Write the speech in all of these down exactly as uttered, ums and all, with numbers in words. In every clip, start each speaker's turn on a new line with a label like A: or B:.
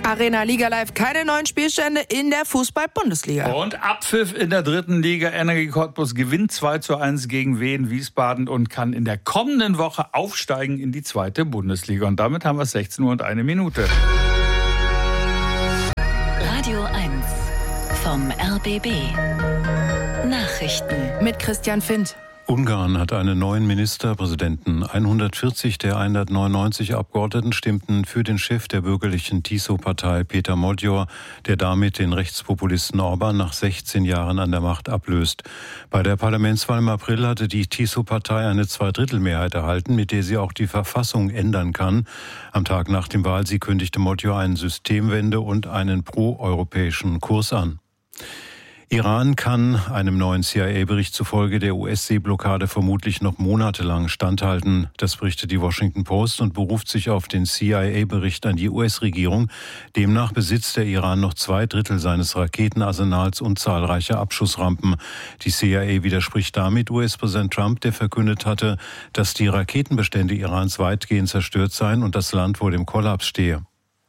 A: Arena Liga Live, keine neuen Spielstände in der Fußball-Bundesliga.
B: Und Abpfiff in der dritten Liga. Energie Cottbus gewinnt zwei zu eins gegen Wien Wiesbaden und kann in der kommenden Woche aufsteigen in die zweite Bundesliga. Und damit haben wir sechzehn Uhr und eine Minute.
C: Radio eins vom R B B. Nachrichten
A: mit Christian Findt.
D: Ungarn hat einen neuen Ministerpräsidenten. hundertvierzig der hundertneunundneunzig Abgeordneten stimmten für den Chef der bürgerlichen Tiso-Partei, Peter Magyar, der damit den Rechtspopulisten Orbán nach sechzehn Jahren an der Macht ablöst. Bei der Parlamentswahl im April hatte die Tiso-Partei eine Zweidrittelmehrheit erhalten, mit der sie auch die Verfassung ändern kann. Am Tag nach dem Wahlsieg kündigte Magyar eine Systemwende und einen proeuropäischen Kurs an. Iran kann einem neuen C I A-Bericht zufolge der U S-Seeblockade vermutlich noch monatelang standhalten. Das berichtet die Washington Post und beruft sich auf den C I A-Bericht an die U S-Regierung. Demnach besitzt der Iran noch zwei Drittel seines Raketenarsenals und zahlreiche Abschussrampen. Die C I A widerspricht damit U S-Präsident Trump, der verkündet hatte, dass die Raketenbestände Irans weitgehend zerstört seien und das Land vor dem Kollaps stehe.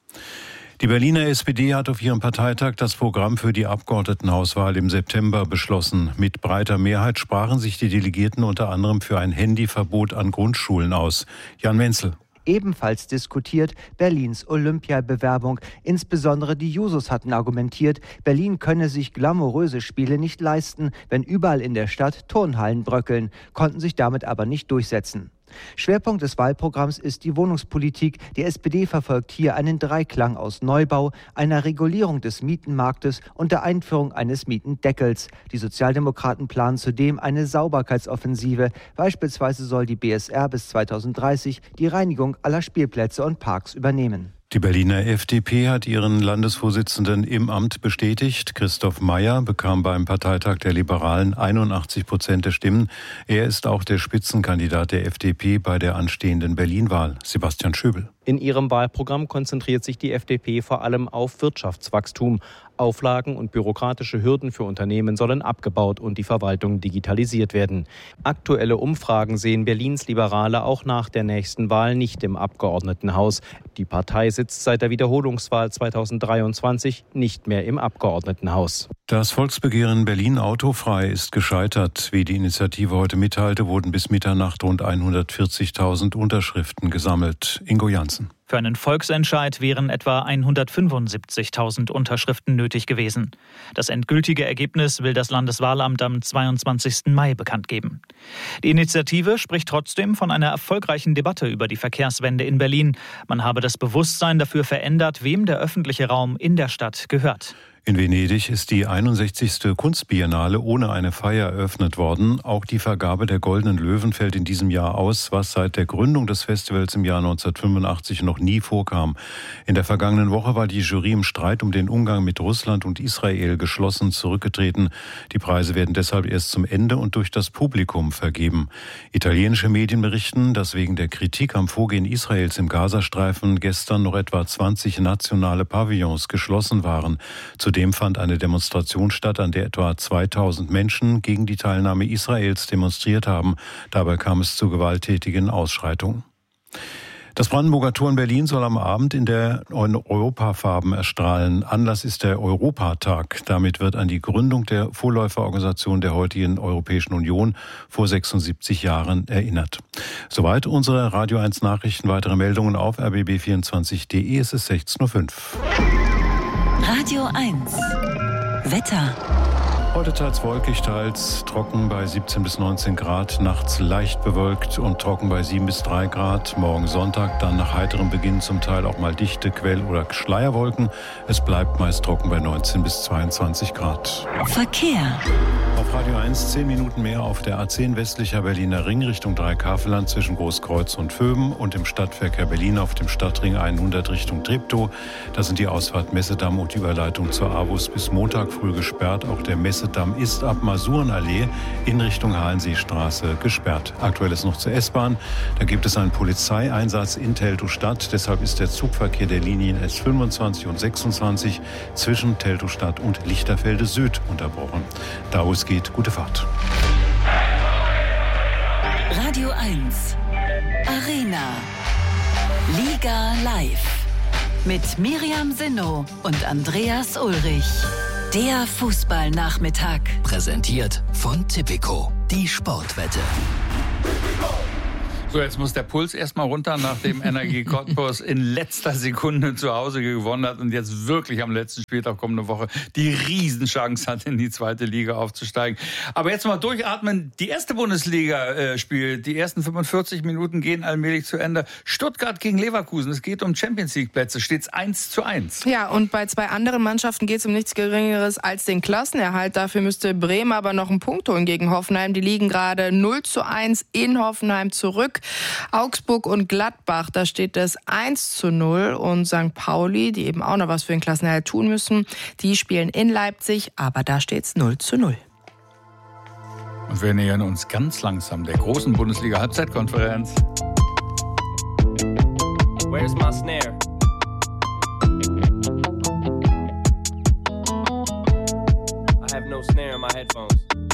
D: Die Berliner S P D hat auf ihrem Parteitag das Programm für die Abgeordnetenhauswahl im September beschlossen. Mit breiter Mehrheit sprachen sich die Delegierten unter anderem für ein Handyverbot an Grundschulen aus. Jan Menzel.
E: Ebenfalls diskutiert Berlins Olympiabewerbung. Insbesondere die Jusos hatten argumentiert, Berlin könne sich glamouröse Spiele nicht leisten, wenn überall in der Stadt Turnhallen bröckeln, konnten sich damit aber nicht durchsetzen. Schwerpunkt des Wahlprogramms ist die Wohnungspolitik. Die S P D verfolgt hier einen Dreiklang aus Neubau, einer Regulierung des Mietenmarktes und der Einführung eines Mietendeckels. Die Sozialdemokraten planen zudem eine Sauberkeitsoffensive. Beispielsweise soll die B S R bis zweitausenddreißig die Reinigung aller Spielplätze und Parks übernehmen.
D: Die Berliner F D P hat ihren Landesvorsitzenden im Amt bestätigt. Christoph Meyer bekam beim Parteitag der Liberalen einundachtzig Prozent der Stimmen. Er ist auch der Spitzenkandidat der F D P bei der anstehenden Berlin-Wahl. Sebastian Schöbel.
F: In ihrem Wahlprogramm konzentriert sich die F D P vor allem auf Wirtschaftswachstum. Auflagen und bürokratische Hürden für Unternehmen sollen abgebaut und die Verwaltung digitalisiert werden. Aktuelle Umfragen sehen Berlins Liberale auch nach der nächsten Wahl nicht im Abgeordnetenhaus. Die Partei sitzt seit der Wiederholungswahl zweitausenddreiundzwanzig nicht mehr im Abgeordnetenhaus.
D: Das Volksbegehren Berlin autofrei ist gescheitert. Wie die Initiative heute mitteilte, wurden bis Mitternacht rund hundertvierzigtausend Unterschriften gesammelt. Ingo Janssen.
G: Für einen Volksentscheid wären etwa hundertfünfundsiebzigtausend Unterschriften nötig gewesen. Das endgültige Ergebnis will das Landeswahlamt am zweiundzwanzigsten Mai bekannt geben. Die Initiative spricht trotzdem von einer erfolgreichen Debatte über die Verkehrswende in Berlin. Man habe das Bewusstsein dafür verändert, wem der öffentliche Raum in der Stadt gehört.
D: In Venedig ist die einundsechzigste Kunstbiennale ohne eine Feier eröffnet worden. Auch die Vergabe der Goldenen Löwen fällt in diesem Jahr aus, was seit der Gründung des Festivals im Jahr neunzehnhundertfünfundachtzig noch nie vorkam. In der vergangenen Woche war die Jury im Streit um den Umgang mit Russland und Israel geschlossen zurückgetreten. Die Preise werden deshalb erst zum Ende und durch das Publikum vergeben. Italienische Medien berichten, dass wegen der Kritik am Vorgehen Israels im Gazastreifen gestern noch etwa zwanzig nationale Pavillons geschlossen waren. Zudem fand eine Demonstration statt, an der etwa zweitausend Menschen gegen die Teilnahme Israels demonstriert haben. Dabei kam es zu gewalttätigen Ausschreitungen. Das Brandenburger Tor in Berlin soll am Abend in der Europafarben erstrahlen. Anlass ist der Europatag. Damit wird an die Gründung der Vorläuferorganisation der heutigen Europäischen Union vor sechsundsiebzig Jahren erinnert. Soweit unsere Radio eins Nachrichten. Weitere Meldungen auf r b b vierundzwanzig punkt d e. Es ist sechzehn Uhr fünf.
C: Radio eins. Wetter.
D: Heute teils wolkig, teils trocken bei siebzehn bis neunzehn Grad, nachts leicht bewölkt und trocken bei sieben bis drei Grad. Morgen Sonntag dann nach heiterem Beginn zum Teil auch mal dichte Quell- oder Schleierwolken. Es bleibt meist trocken bei neunzehn bis zweiundzwanzig Grad.
C: Verkehr.
D: Auf Radio eins zehn Minuten mehr auf der A zehn westlicher Berliner Ring Richtung Dreikafelland zwischen Großkreuz und Vöben und im Stadtverkehr Berlin auf dem Stadtring hundert Richtung Treptow. Da sind die Ausfahrt Messedamm und die Überleitung zur A W U S bis Montag früh gesperrt. Auch der Messedamm ist ab Masurenallee in Richtung Halenseestraße gesperrt. Aktuell ist noch zur S-Bahn. Da gibt es einen Polizeieinsatz in Teltow-Stadt. Deshalb ist der Zugverkehr der Linien S fünfundzwanzig und sechsundzwanzig zwischen Teltow-Stadt und Lichterfelde Süd unterbrochen. Da wo es geht, gute Fahrt.
C: Radio eins. Arena. Liga live. Mit Miriam Sinno und Andreas Ulrich. Der Fußballnachmittag.
H: Präsentiert von Tipico, die Sportwette.
B: So, jetzt muss der Puls erstmal runter, nachdem Energie Cottbus in letzter Sekunde zu Hause gewonnen hat und jetzt wirklich am letzten Spieltag kommende Woche die Riesenchance hat, in die zweite Liga aufzusteigen. Aber jetzt mal durchatmen. Die erste Bundesliga äh, spielt. Die ersten fünfundvierzig Minuten gehen allmählich zu Ende. Stuttgart gegen Leverkusen. Es geht um Champions League Plätze. Steht's eins zu eins.
A: Ja, und bei zwei anderen Mannschaften geht es um nichts Geringeres als den Klassenerhalt. Dafür müsste Bremen aber noch einen Punkt holen gegen Hoffenheim. Die liegen gerade null zu eins in Hoffenheim zurück. Augsburg und Gladbach, da steht es eins zu null. Und Sankt Pauli, die eben auch noch was für den Klassenerhalt tun müssen, die spielen in Leipzig, aber da steht es null zu null.
B: Und wir nähern uns ganz langsam der großen Bundesliga-Halbzeitkonferenz.
I: Where's my snare? I have no snare in my headphones.